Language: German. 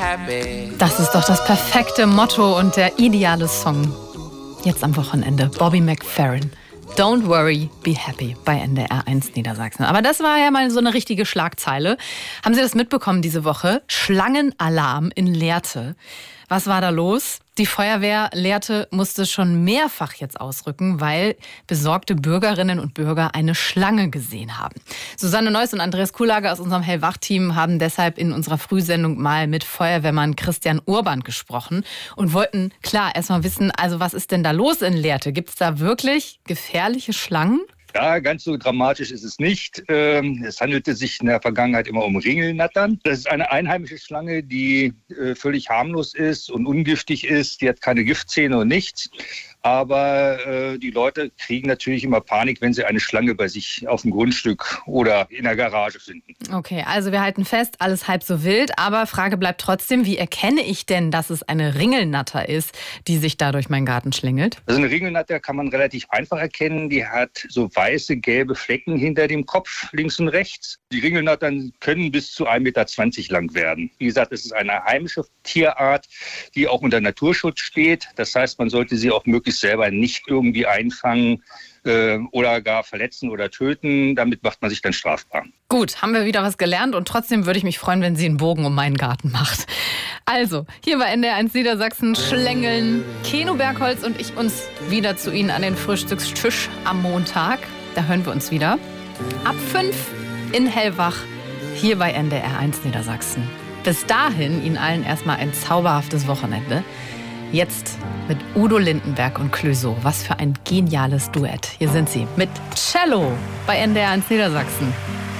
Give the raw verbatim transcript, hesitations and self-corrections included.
Das ist doch das perfekte Motto und der ideale Song. Jetzt am Wochenende. Bobby McFerrin. Don't worry, be happy bei N D R eins Niedersachsen. Aber das war ja mal so eine richtige Schlagzeile. Haben Sie das mitbekommen diese Woche? Schlangenalarm in Lehrte. Was war da los? Die Feuerwehr Lehrte musste schon mehrfach jetzt ausrücken, weil besorgte Bürgerinnen und Bürger eine Schlange gesehen haben. Susanne Neuss und Andreas Kuhlager aus unserem Hellwach-Team haben deshalb in unserer Frühsendung mal mit Feuerwehrmann Christian Urban gesprochen und wollten klar erstmal wissen, also was ist denn da los in Lehrte? Gibt es da wirklich gefährliche Schlangen? Ja, ganz so dramatisch ist es nicht. Es handelte sich in der Vergangenheit immer um Ringelnattern. Das ist eine einheimische Schlange, die völlig harmlos ist und ungiftig ist. Die hat keine Giftzähne und nichts. Aber äh, die Leute kriegen natürlich immer Panik, wenn sie eine Schlange bei sich auf dem Grundstück oder in der Garage finden. Okay, also wir halten fest, alles halb so wild. Aber Frage bleibt trotzdem, wie erkenne ich denn, dass es eine Ringelnatter ist, die sich da durch meinen Garten schlingelt? Also eine Ringelnatter kann man relativ einfach erkennen. Die hat so weiße, gelbe Flecken hinter dem Kopf, links und rechts. Die Ringelnattern können bis zu ein Meter zwanzig lang werden. Wie gesagt, es ist eine heimische Tierart, die auch unter Naturschutz steht. Das heißt, man sollte sie auch möglichst selber nicht irgendwie einfangen äh, oder gar verletzen oder töten. Damit macht man sich dann strafbar. Gut, haben wir wieder was gelernt und trotzdem würde ich mich freuen, wenn sie einen Bogen um meinen Garten macht. Also, hier bei N D R eins Niedersachsen schlängeln Keno Bergholz und ich uns wieder zu Ihnen an den Frühstückstisch am Montag. Da hören wir uns wieder. Ab fünf in Hellwach, hier bei N D R eins Niedersachsen. Bis dahin Ihnen allen erstmal ein zauberhaftes Wochenende. Jetzt mit Udo Lindenberg und Clouseau. Was für ein geniales Duett. Hier sind sie mit Cello bei N D R eins Niedersachsen.